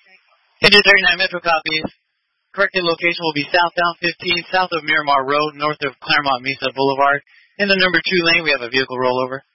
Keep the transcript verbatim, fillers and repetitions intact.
Engine thirty-nine Metro copies. Corrected location will be southbound fifteen, south of Miramar Road, north of Claremont Mesa Boulevard. In the number two lane, we have a vehicle rollover.